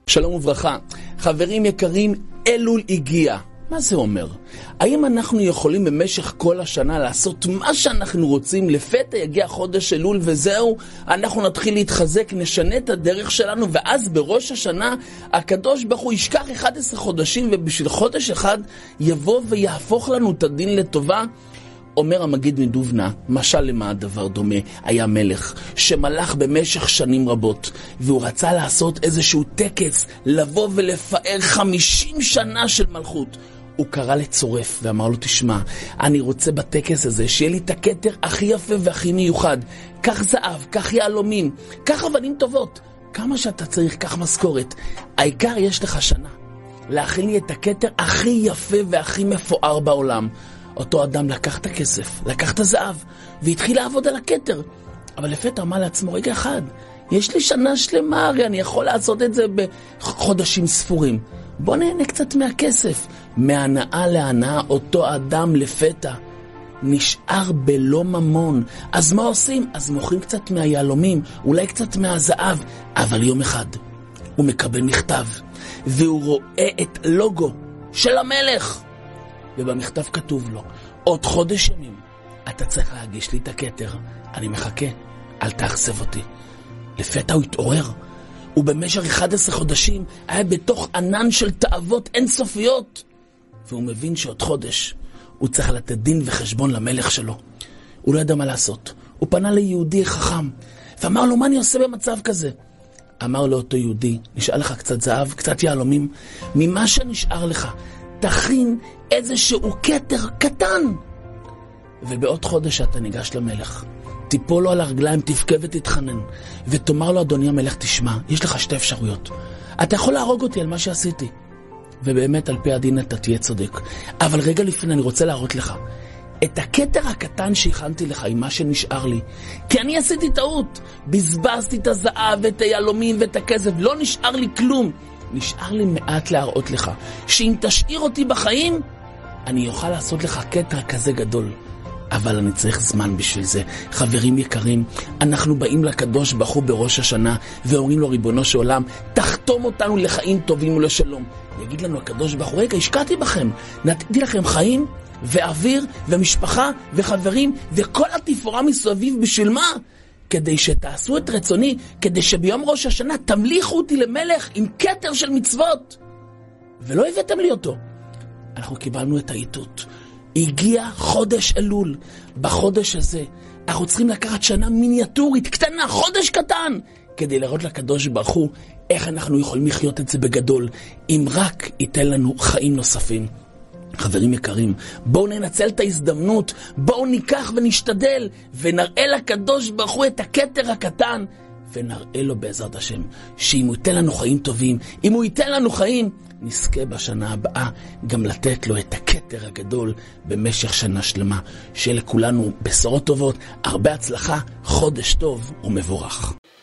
שלום וברכה. חברים יקרים, אלול הגיע. מה זה אומר? האם אנחנו יכולים במשך כל השנה לעשות מה שאנחנו רוצים? לפתע יגיע חודש אלול וזהו, אנחנו נתחיל להתחזק, נשנה את הדרך שלנו, ואז בראש השנה הקדוש ברוך הוא ישכח 11 חודשים, ובשביל חודש אחד יבוא ויהפוך לנו את הדין לטובה? אומר המגיד מדובנה, משל למה הדבר דומה? היה מלך שמלך במשך שנים רבות, והוא רצה לעשות איזשהו טקס, לבוא ולפאר 50 שנה של מלכות. הוא קרא לצורף ואמר לו, תשמע, אני רוצה בטקס הזה שיהיה לי את הכתר הכי יפה והכי מיוחד. קח זהב, קח יהלומים, קח אבנים טובות, כמה שאתה צריך, קח משכורת. העיקר יש לך שנה להכין לי את הכתר הכי יפה והכי מפואר בעולם. אותו אדם לקח את הכסף, לקח את הזהב, והתחיל לעבוד על הכתר. אבל לפתע אמר לעצמו, רגע אחד, יש לי שנה שלמה, הרי אני יכול לעשות את זה בחודשים ספורים. בוא נהנה קצת מהכסף. מהנאה להנאה, אותו אדם לפתע נשאר בלא ממון. אז מה עושים? אז מוכרים קצת מהיהלומים, אולי קצת מהזהב. אבל יום אחד הוא מקבל מכתב, והוא רואה את לוגו של המלך. ובמכתב כתוב לו, עוד חודש ימים אתה צריך להגיש לי את הכתר, אני מחכה, אל תאכזב אותי. לפתע הוא התעורר, ובמשך 11 חודשים היה בתוך ענן של תאוות אינסופיות, והוא מבין שעוד חודש הוא צריך לתת דין וחשבון למלך שלו. הוא לא ידע מה לעשות. הוא פנה ליהודי חכם ואמר לו, מה אני עושה במצב כזה? אמר לו אותו יהודי, נשאר לך קצת זהב, קצת יהלומים, ממה שנשאר לך תכין איזשהו כתר קטן, ובעוד חודש אתה ניגש למלך, תיפול לו על הרגליים, תבכה ותתחנן, ותאמר לו, אדוני המלך, תשמע, יש לך שתי אפשרויות. אתה יכול להרוג אותי על מה שעשיתי, ובאמת על פי הדין אתה תהיה צודק, אבל רגע לפני אני רוצה להראות לך את הכתר הקטן שהכנתי לך עם מה שנשאר לי, כי אני עשיתי טעות, בזבזתי את הזהב ואת היהלומים ואת הכסף, לא נשאר לי כלום. נשאר לי מעט להראות לך, שאם תשאיר אותי בחיים, אני אוכל לעשות לך כתר כזה גדול. אבל אני צריך זמן בשביל זה. חברים יקרים, אנחנו באים לקדוש ברוך הוא בראש השנה, ואומרים לו, ריבונו של עולם, תחתום אותנו לחיים טובים ולשלום. יגיד לנו הקדוש ברוך הוא, רגע, השקעתי בכם, נתתי לכם חיים ואוויר ומשפחה וחברים וכל התפאורה מסביב, בשביל מה? כדי שתעשו את רצוני, כדי שביום ראש השנה תמליכו אותי למלך עם כתר של מצוות. ולא הבאתם לי אותו. אנחנו קיבלנו את העיתות. הגיע חודש אלול. בחודש הזה אנחנו צריכים לקחת שנה מיניאטורית, קטנה, חודש קטן, כדי לראות לקדוש ברוך הוא איך אנחנו יכולים לחיות את זה בגדול, אם רק ייתן לנו חיים נוספים. חברים יקרים, בואו ננצל את ההזדמנות, בואו ניקח ונשתדל, ונראה לקדוש ברוך הוא את הכתר הקטן, ונראה לו בעזרת השם, שאם הוא ייתן לנו חיים טובים, אם הוא ייתן לנו חיים, נזכה בשנה הבאה גם לתת לו את הכתר הגדול במשך שנה שלמה. שיהיה לכולנו בשורות טובות, הרבה הצלחה, חודש טוב ומבורך.